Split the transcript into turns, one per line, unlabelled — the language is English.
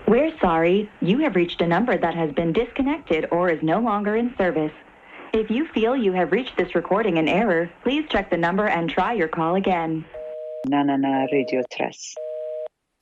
We're sorry. You have reached a number that has been disconnected or is no longer in service. If you feel you have reached this recording in error, please check the number and try your call again.
Nanana Radio Tres.